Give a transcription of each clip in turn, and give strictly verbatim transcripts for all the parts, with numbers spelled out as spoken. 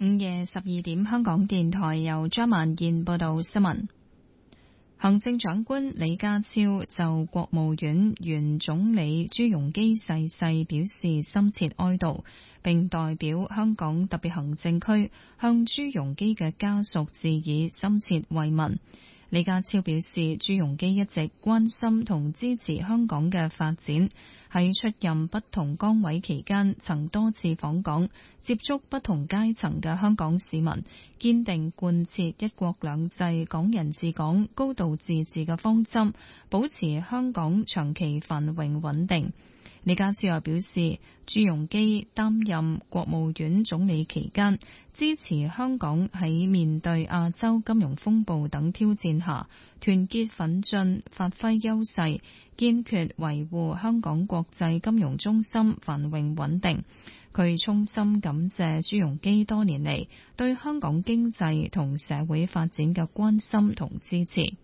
午夜十二點，香港電台由張萬燕報道新聞。行政長官李家超就國務院原總理朱鎔基逝世表示深切哀悼，並代表香港特別行政區向朱鎔基嘅家屬致以深切慰問。李家超表示，朱鎔基一直關心同支持香港嘅發展，喺出任不同崗位期間，曾多次訪港，接觸不同階層嘅香港市民，堅定貫徹一國兩制、港人治港、高度自治嘅方針，保持香港長期繁榮穩定。李家超又表示，朱鎔基擔任國務院總理期間，支持香港喺面對亞洲金融風暴等挑戰下，團結奮進，發揮優勢，堅決維護香港國際金融中心繁榮穩定。佢衷心感謝朱鎔基多年嚟對香港經濟同社會發展嘅關心同支持。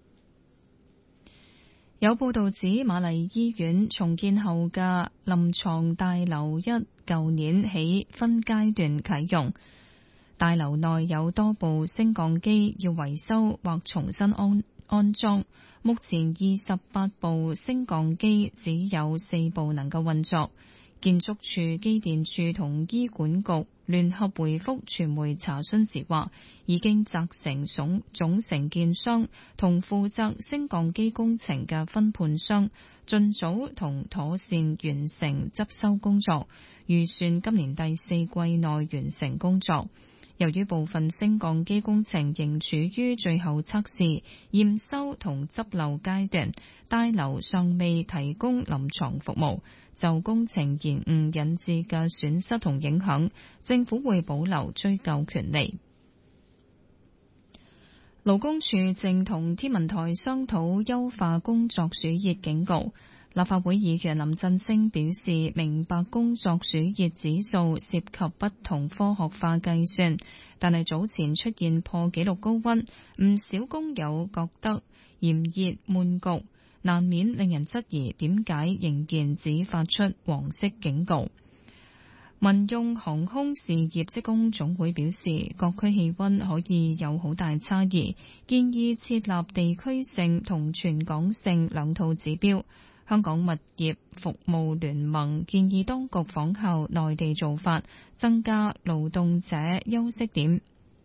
有報道指，瑪麗醫院重建後嘅臨床大樓一舊年起分階段啟用，大樓內有多部升降機要維修或重新安安裝。目前二十八部升降機只有四部能夠運作。建築署、機電署同醫管局聯合回覆傳媒查詢時話，已經責成總總承建商同負責升降機工程嘅分判商盡早同妥善完成執修工作，預算今年第四季內完成工作。由於部分升降機工程仍處於最後測試、驗收同執漏階段，大樓尚未提供臨床服務。就工程延誤引致嘅損失同影響，政府會保留追究權利。勞工處正同天文台商討優化工作暑熱警告。立法會議員林振昇表示，明白工作暑熱指數涉及不同科學化計算，但係早前出現破紀錄高溫，唔少工友覺得炎熱悶焗，難免令人質疑點解仍然只發出黃色警告。民用航空事業職工總會表示，各區氣溫可以有好大差異，建議設立地區性同全港性兩套指標。香港物業服務聯盟建議當局仿效內地做法，增加勞動者休息點。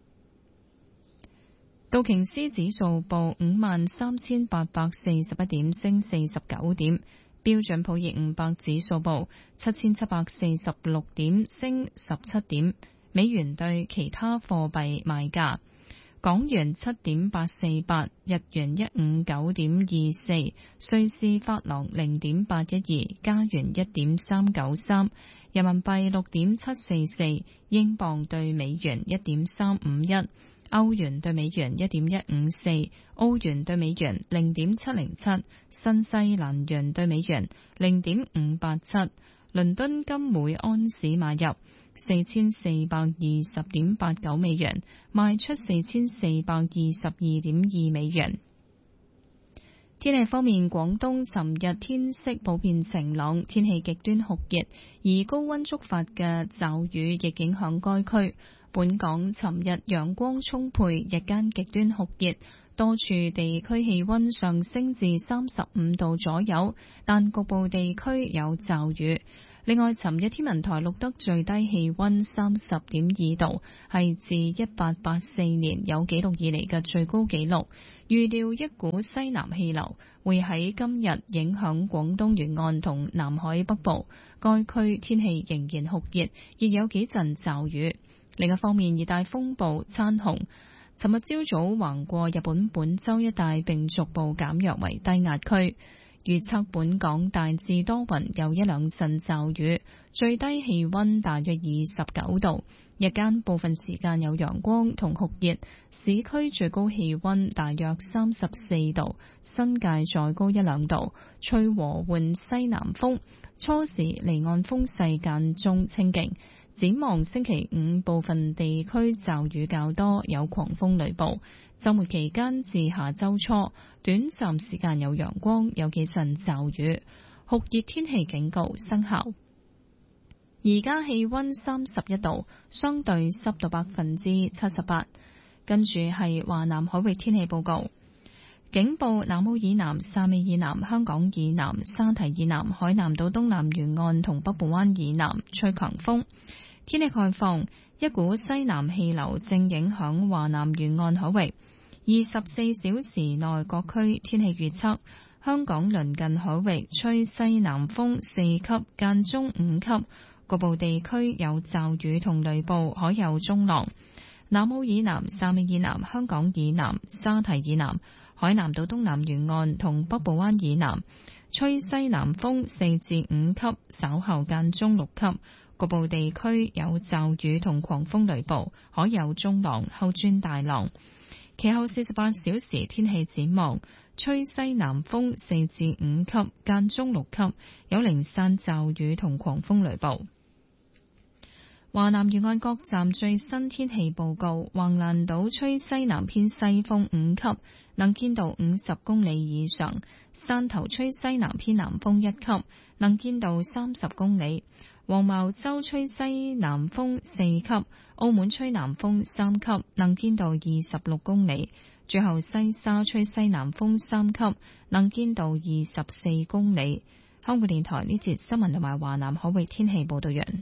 道瓊斯指數報五萬三千八百四十一點，升四十九點。標準普爾五百指數報七千七百四十六點，升十七點。美元對其他貨幣賣價。港元七點八四八，日元一五九點二四，瑞士法郎零點八一二，加元一點三九三，人民幣六點七四四，英鎊對美元一點三五一，歐元對美元一點一五四，澳元對美元零點七零七，新西蘭元對美元零點五八七。倫敦金每安士買入四千四百二十點八九美元，賣出四千四百二十二點二美元。天氣方面，廣東尋日天色普遍晴朗，天氣極端酷熱，而高溫觸發嘅驟雨亦影響該區。本港尋日陽光充沛，日間極端酷熱，多處地區氣溫上升至三十五度左右，但局部地區有驟雨。另外，尋日天文台錄得最低氣溫三十點二度，係自一八八四年有紀錄以嚟嘅最高紀錄。預料一股西南氣流會喺今日影響廣東沿岸同南海北部，該區天氣仍然酷熱，亦有幾陣驟雨。另一方面，熱帶風暴燦紅尋日朝早橫過日本本州一帶，並逐步減弱為低壓區。預測本港大致多雲，有一兩陣驟雨，最低氣溫大約二十九度，日間部分時間有陽光同酷熱，市區最高氣溫大約三十四度，新界再高一兩度，吹和緩西南風，初時離岸風勢間中清勁。展望星期五，部分地區驟雨較多，有狂風雷暴。週末期間至下週初，短暫時間有陽光，有幾陣驟雨。酷熱天氣警告生效。 而家氣溫三十一度，相對濕度百分之七十八。跟住係華南海域天氣報告。警報：南澳以南、汕尾以南、香港以南、沙堤以南、海南島東南沿岸同北部灣以南吹強風。天氣概況：一股西南氣流正影響華南沿岸海域。二十四小時內各區天氣預測：香港鄰近海域吹西南風四級，間中五級，局部地區有驟雨同雷暴，海有中浪。南澳以南、汕尾以南、香港以南、沙堤以南、海南島東南沿岸同北部灣以南吹西南風四至五級，稍後間中六級，局部地區有驟雨同狂風雷暴，海有中浪，後轉大浪。其後四十八小時天氣展望，吹西南風四至五級，間中六級，有零散驟雨同狂風雷暴。華南沿岸各站最新天氣報告：橫瀾島吹西南偏西風五級，能見度五十公里以上；汕頭吹西南偏南風一級，能見度三十公里；黃茅洲吹西南風四級，澳門吹南風三級，能見度二十六公里；最後西沙吹西南風三級，能見度二十四公里。香港電台呢節新聞同埋華南海域天氣報道完。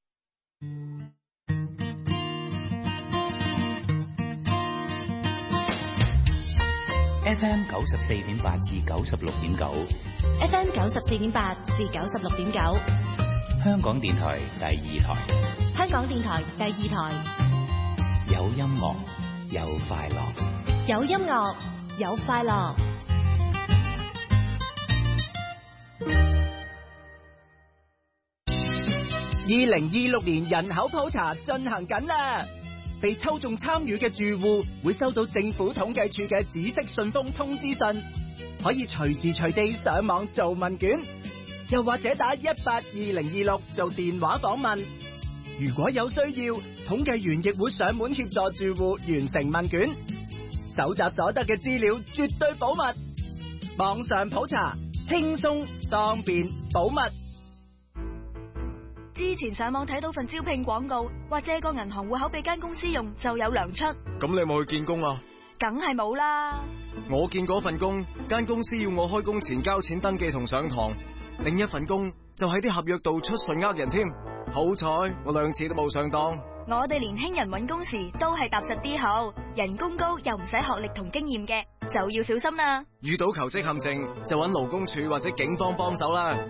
F M 九十四點八至九十六點九 ，F M 九十四點八至九十六點九， 香港電台第二台， 香港電台第二台， 有音樂有快樂， 有音樂有快樂。 二零二六年人口普查進行緊啦，被抽中參與嘅住戶會收到政府統計處嘅紫色信封通知信，可以隨時隨地上網做問卷，又或者打一八二零二六做電話訪問。如果有需要，統計員亦會上門協助住戶完成問卷，搜集所得嘅資料絕對保密，網上普查輕鬆方便保密。 之前上網睇到份招聘廣告，話借個銀行戶口俾間公司用就有糧出。 咁你有冇去見工啊？ 梗係冇啦。 我見嗰份工，間公司要我開工前交錢登記同上堂，另一份工就喺啲合約度出信呃人添。好彩我兩次都冇上當。 我哋年輕人搵工時都係踏實啲好，人工高又唔使學歷同經驗嘅，就要小心啦。 遇到求職陷阱就搵勞工處或者警方幫手啦。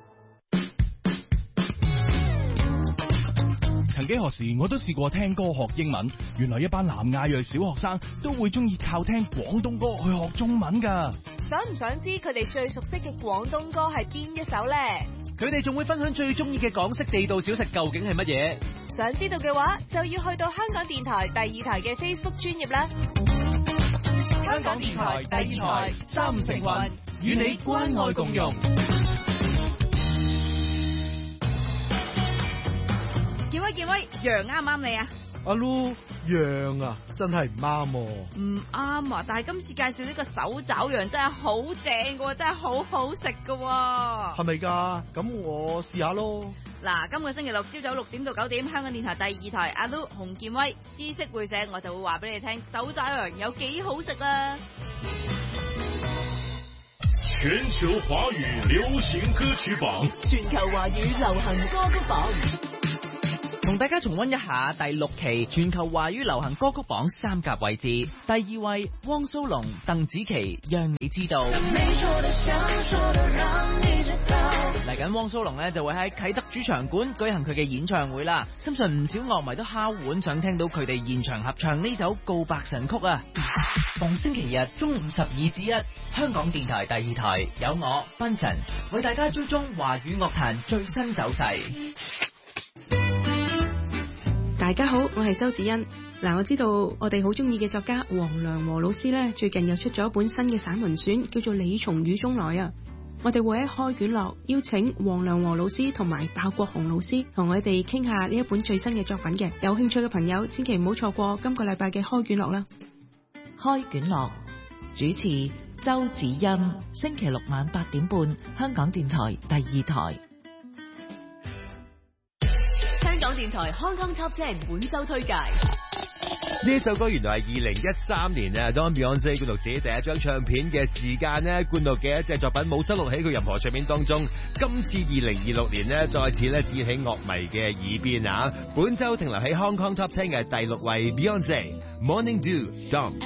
曾幾何時我都試過聽歌學英文，原來一班南亞裔小學生都會中意靠聽廣東歌去學中文噶。 想唔想知佢哋最熟悉嘅廣東歌係邊一首呢？ 佢哋仲會分享最中意嘅港式地道小食究竟係乜嘢？ 想知道嘅話，就要去到香港電台第二台嘅 Facebook 專頁啦。 香港電台第二台，三五成群，與你關愛共融。 健威健威，羊啱唔啱你啊？ 阿 Lu， 羊啊，真係唔啱喎。 唔啱啊！但係今次介紹呢個手爪羊真係好正㗎，真係好好食㗎。 係咪㗎？咁我試下咯。 嗱，今個星期六朝早六點到九點，香港電台第二台阿 Lu 洪健威知識會社，我就會話俾你聽手爪羊有幾好食啊！ 全球華語流行歌曲榜， 全球華語流行歌曲榜。 同大家重溫一下第六期全球華語流行歌曲榜三甲位置，第二位汪蘇泷、鄧紫棋，讓你知道。嚟緊汪蘇泷呢就會喺啟德主場館舉行佢嘅演唱會啦，相信唔少樂迷都敲碗想聽到佢哋現場合唱呢首告白神曲啊！逢星期日中午十二至一，香港電台第二台有我賓神為大家追蹤華語樂壇最新走勢。 大家好，我係周子欣。嗱，我知道我哋好中意嘅作家黃良和老師呢，最近又出咗一本新嘅散文選，叫做《你從雨中來》啊。我哋會喺開卷樂邀請黃良和老師同埋鮑國雄老師同我哋傾下呢一本最新嘅作品嘅。有興趣嘅朋友千祈唔好錯過今個禮拜嘅開卷樂啦。 開卷樂主持周子欣，星期六晚八點半，香港電台第二台。 電台 Hong Kong Top Ten 本周推介。 呢首歌原來係二零一三年啊，當 Beyonce 灌錄自己第一張唱片嘅時間呢，灌錄嘅一隻作品冇收錄喺佢任何唱片當中。今次二零二六年呢，再次咧指起樂迷嘅耳邊啊！本周停留喺 Hong Kong Top Ten 嘅第六位 Beyonce Morning Dew Dawn。